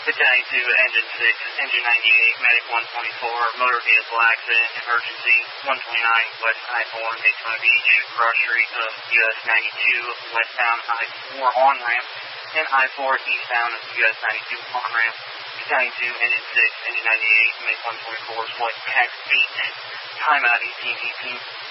Battalion 2, Engine 6, Engine 98, Medic 124, motor vehicle accident, emergency 129, West I-4, Daytona Beach, cross street of US 92, westbound I-4 on-ramp, and I-4 eastbound of US 92 on-ramp. Battalion 2, Engine 6, Engine 98, Medic 124, flight pack 8, timeout 1818.